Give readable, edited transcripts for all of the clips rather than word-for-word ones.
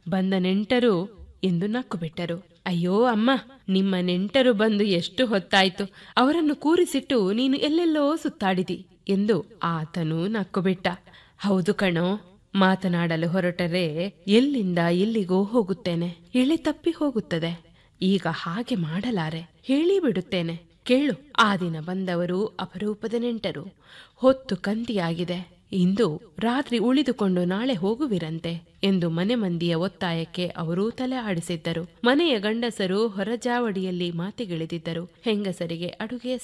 ಬಂದ ನೆಂಟರು ಎಂದು ನಕ್ಕು ಬಿಟ್ಟರು. ಅಯ್ಯೋ ಅಮ್ಮ, ನಿಮ್ಮ ನೆಂಟರು ಬಂದು ಎಷ್ಟು ಹೊತ್ತಾಯ್ತು, ಅವರನ್ನು ಕೂರಿಸಿಟ್ಟು ನೀನು ಎಲ್ಲೆಲ್ಲೋ ಸುತ್ತಾಡಿದಿ ಎಂದು ಆತನು ನಕ್ಕು ಬಿಟ್ಟ. ಹೌದು ಕಣೋ, ಮಾತನಾಡಲು ಹೊರಟರೆ ಎಲ್ಲಿಂದ ಎಲ್ಲಿಗೋ ಹೋಗುತ್ತೇನೆ, ಎಳೆ ತಪ್ಪಿ ಹೋಗುತ್ತದೆ. ಈಗ ಹಾಗೆ ಮಾಡಲಾರೆ, ಹೇಳಿ ಬಿಡುತ್ತೇನೆ ಕೇಳು. ಆ ದಿನ ಬಂದವರು ಅಪರೂಪದ ನೆಂಟರು. ಹೊತ್ತು ಕಂತಿಯಾಗಿದೆ, ಇಂದು ರಾತ್ರಿ ಉಳಿದುಕೊಂಡು ನಾಳೆ ಹೋಗುವಿರಂತೆ ಎಂದು ಮನೆ ಮಂದಿಯ ಒತ್ತಾಯಕ್ಕೆ ಅವರೂ ತಲೆ ಆಡಿಸಿದ್ದರು. ಮನೆಯ ಗಂಡಸರು ಹೊರಜಾವಡಿಯಲ್ಲಿ ಮಾತಿಗಿಳಿದಿದ್ದರು. ಹೆಂಗಸರಿಗೆ ಅಡುಗೆಯ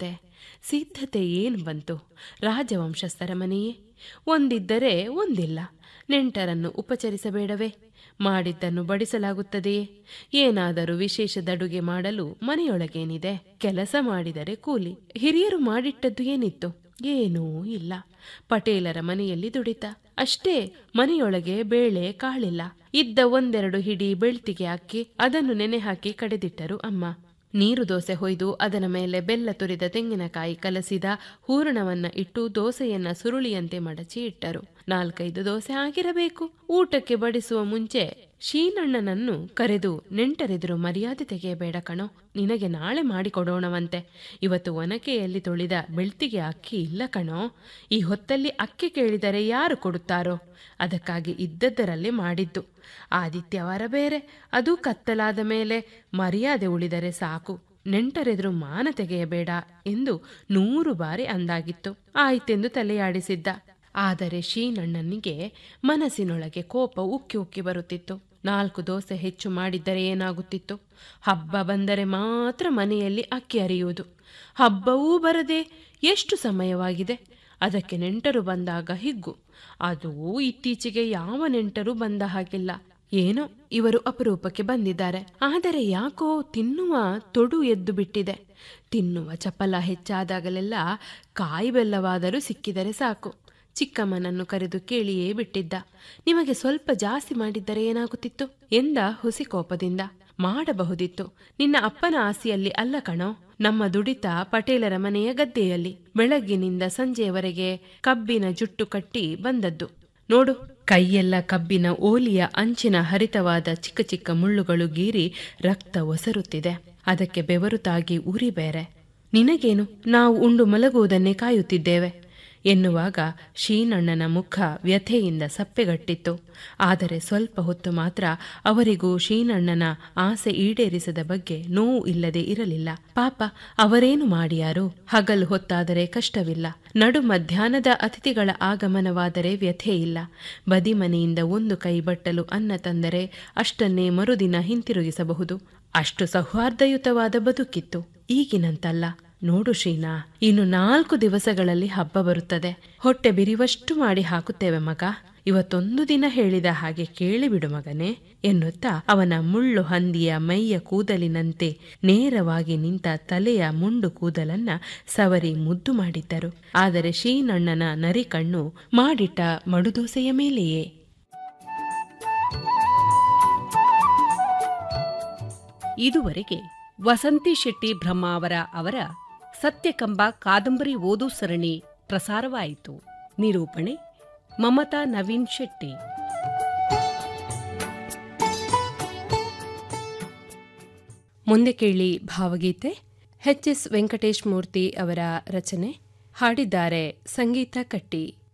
ಸಿದ್ಧತೆ ಏನು ಬಂತು? ರಾಜವಂಶಸ್ಥರ ಮನೆಯೇ, ಒಂದಿದ್ದರೆ ಒಂದಿಲ್ಲ. ನೆಂಟರನ್ನು ಉಪಚರಿಸಬೇಡವೇ? ಮಾಡಿದ್ದನ್ನು ಬಡಿಸಲಾಗುತ್ತದೆಯೇ? ಏನಾದರೂ ವಿಶೇಷದಡುಗೆ ಮಾಡಲು ಮನೆಯೊಳಗೇನಿದೆ? ಕೆಲಸ ಮಾಡಿದರೆ ಕೂಲಿ. ಹಿರಿಯರು ಮಾಡಿಟ್ಟದ್ದು ಏನಿತ್ತು? ಏನೂ ಇಲ್ಲ. ಪಟೇಲರ ಮನೆಯಲ್ಲಿ ದುಡಿತ ಅಷ್ಟೇ. ಮನೆಯೊಳಗೆ ಬೇಳೆ ಕಾಳಿಲ್ಲ. ಇದ್ದ ಒಂದೆರಡು ಹಿಡಿ ಬೆಳ್ತಿಗೆ ಅಕ್ಕಿ, ಅದನ್ನು ನೆನೆ ಹಾಕಿ ಕಡೆದಿಟ್ಟರು ಅಮ್ಮ. ನೀರು ದೋಸೆ ಹೊಯ್ದು ಅದರ ಮೇಲೆ ಬೆಲ್ಲ ತುರಿದ ತೆಂಗಿನಕಾಯಿ ಕಲಸಿದ ಹೂರಣವನ್ನ ಇಟ್ಟು ದೋಸೆಯನ್ನ ಸುರುಳಿಯಂತೆ ಮಡಚಿ ಇಟ್ಟರು. 4-5 ದೋಸೆ ಆಗಿರಬೇಕು. ಊಟಕ್ಕೆ ಬಡಿಸುವ ಮುಂಚೆ ಶೀನಣ್ಣನನ್ನು ಕರೆದು, ನೆಂಟರೆದುರು ಮರ್ಯಾದೆ ತೆಗೆಯಬೇಡ ಕಣೋ, ನಿನಗೆ ನಾಳೆ ಮಾಡಿಕೊಡೋಣವಂತೆ. ಇವತ್ತು ಒನಕೆಯಲ್ಲಿ ತೊಳಿದ ಬೆಳ್ತಿಗೆ ಅಕ್ಕಿ ಇಲ್ಲ ಕಣೋ. ಈ ಹೊತ್ತಲ್ಲಿ ಅಕ್ಕಿ ಕೇಳಿದರೆ ಯಾರು ಕೊಡುತ್ತಾರೋ? ಅದಕ್ಕಾಗಿ ಇದ್ದದ್ದರಲ್ಲಿ ಮಾಡಿದ್ದು. ಆದಿತ್ಯವಾರ ಬೇರೆ, ಅದು ಕತ್ತಲಾದ ಮೇಲೆ ಮರ್ಯಾದೆ ಉಳಿದರೆ ಸಾಕು. ನೆಂಟರೆದುರು ಮಾನ ತೆಗೆಯಬೇಡ ಎಂದು 100 ಬಾರಿ ಅಂದಾಗಿತ್ತು. ಆಯ್ತೆಂದು ತಲೆಯಾಡಿಸಿದ್ದ. ಆದರೆ ಶೀನಣ್ಣನಿಗೆ ಮನಸ್ಸಿನೊಳಗೆ ಕೋಪ ಉಕ್ಕಿ ಉಕ್ಕಿ ಬರುತ್ತಿತ್ತು. 4 ದೋಸೆ ಹೆಚ್ಚು ಮಾಡಿದ್ದರೆ ಏನಾಗುತ್ತಿತ್ತು? ಹಬ್ಬ ಬಂದರೆ ಮಾತ್ರ ಮನೆಯಲ್ಲಿ ಅಕ್ಕಿ ಅರಿಯುವುದು. ಹಬ್ಬವೂ ಬರದೆ ಎಷ್ಟು ಸಮಯವಾಗಿದೆ? ಅದಕ್ಕೆ ನೆಂಟರು ಬಂದಾಗ ಹಿಗ್ಗು. ಅದೂ ಇತ್ತೀಚೆಗೆ ಯಾವ ನೆಂಟರು ಬಂದ ಹಾಗಿಲ್ಲ. ಏನೋ ಇವರು ಅಪರೂಪಕ್ಕೆ ಬಂದಿದ್ದಾರೆ. ಆದರೆ ಯಾಕೋ ತಿನ್ನುವ ತೊಡು ಎದ್ದು ಬಿಟ್ಟಿದೆ. ತಿನ್ನುವ ಚಪಲ ಹೆಚ್ಚಾದಾಗಲೆಲ್ಲ ಕಾಯಿ ಬೆಲ್ಲವಾದರೂ ಸಿಕ್ಕಿದರೆ ಸಾಕು. ಚಿಕ್ಕಮ್ಮನನ್ನು ಕರೆದು ಕೇಳಿಯೇ ಬಿಟ್ಟಿದ್ದ. ನಿಮಗೆ ಸ್ವಲ್ಪ ಜಾಸ್ತಿ ಮಾಡಿದ್ದರೆ ಏನಾಗುತ್ತಿತ್ತು ಎಂದ ಹುಸಿ ಕೋಪದಿಂದ. ಮಾಡಬಹುದಿತ್ತು. ನಿನ್ನ ಅಪ್ಪನ ಆಸೆಯಲ್ಲಿ ಅಲ್ಲ ಕಣೋ, ನಮ್ಮ ದುಡಿತ ಪಟೇಲರ ಮನೆಯ ಗದ್ದೆಯಲ್ಲಿ. ಬೆಳಗ್ಗಿನಿಂದ ಸಂಜೆಯವರೆಗೆ ಕಬ್ಬಿನ ಜುಟ್ಟು ಕಟ್ಟಿ ಬಂದದ್ದು ನೋಡು. ಕೈಯೆಲ್ಲ ಕಬ್ಬಿನ ಓಲಿಯ ಅಂಚಿನ ಹರಿತವಾದ ಚಿಕ್ಕ ಚಿಕ್ಕ ಮುಳ್ಳುಗಳು ಗೀರಿ ರಕ್ತ ಒಸರುತ್ತಿದೆ. ಅದಕ್ಕೆ ಬೆವರು ತಾಗಿ ಉರಿ ಬೇರೆ. ನಿನಗೇನು, ನಾವು ಉಂಡು ಮಲಗುವುದನ್ನೇ ಕಾಯುತ್ತಿದ್ದೇವೆ ಎನ್ನುವಾಗ ಶೀನಣ್ಣನ ಮುಖ ವ್ಯಥೆಯಿಂದ ಸಪ್ಪೆಗಟ್ಟಿತ್ತು. ಆದರೆ ಸ್ವಲ್ಪ ಹೊತ್ತು ಮಾತ್ರ ಅವರಿಗೂ ಶೀನಣ್ಣನ ಆಸೆ ಈಡೇರಿಸದ ಬಗ್ಗೆ ನೋವು ಇಲ್ಲದೆ ಇರಲಿಲ್ಲ. ಪಾಪ, ಅವರೇನು ಮಾಡಿಯಾರು? ಹಗಲು ಹೊತ್ತಾದರೆ ಕಷ್ಟವಿಲ್ಲ. ನಡು ಮಧ್ಯಾಹ್ನದ ಅತಿಥಿಗಳ ಆಗಮನವಾದರೆ ವ್ಯಥೆ ಇಲ್ಲ. ಬದಿಮನೆಯಿಂದ 1 ಕೈ ಬಟ್ಟಲು ಅನ್ನ ತಂದರೆ ಅಷ್ಟನ್ನೇ ಮರುದಿನ ಹಿಂತಿರುಗಿಸಬಹುದು. ಅಷ್ಟು ಸೌಹಾರ್ದಯುತವಾದ ಬದುಕಿತ್ತು. ಈಗಿನಂತಲ್ಲ. ನೋಡು ಶೀನಾ, ಇನ್ನು 4 ದಿವಸಗಳಲ್ಲಿ ಹಬ್ಬ ಬರುತ್ತದೆ. ಹೊಟ್ಟೆ ಬಿರಿವಷ್ಟು ಮಾಡಿ ಹಾಕುತ್ತೇವೆ ಮಗ. ಇವತ್ತೊಂದು ದಿನ ಹೇಳಿದ ಹಾಗೆ ಕೇಳಿಬಿಡು ಮಗನೇ ಎನ್ನುತ್ತಾ ಅವನ ಮುಳ್ಳು ಹಂದಿಯ ಮೈಯ ಕೂದಲಿನಂತೆ ನೇರವಾಗಿ ನಿಂತ ತಲೆಯ ಮುಂಡು ಕೂದಲನ್ನ ಸವರಿ ಮುದ್ದು ಮಾಡಿದ್ದರು. ಆದರೆ ಶೀನಣ್ಣನ ನರಿಕಣ್ಣು ಮಾಡಿಟ್ಟ ಮಡುದೋಸೆಯ ಮೇಲೆಯೇ. ಇದುವರೆಗೆ ವಸಂತಿ ಶೆಟ್ಟಿ ಬ್ರಹ್ಮಾವರ ಅವರ ಸತ್ಯಕಂಬ ಕಾದಂಬರಿ ಓದು ಸರಣಿ ಪ್ರಸಾರವಾಯಿತು. ನಿರೂಪಣೆ ಮಮತಾ ನವೀನ್ ಶೆಟ್ಟಿ. ಮುಂದೆ ಕೇಳಿ ಭಾವಗೀತೆ. ಎಚ್.ಎಸ್. ವೆಂಕಟೇಶ್ ಮೂರ್ತಿ ಅವರ ರಚನೆ. ಹಾಡಿದ್ದಾರೆ ಸಂಗೀತ ಕಟ್ಟಿ.